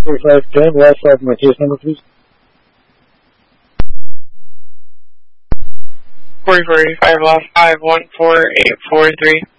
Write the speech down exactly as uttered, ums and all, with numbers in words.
forty-five ten, last five, my case number, please. forty forty-five, last five, one four eight four three.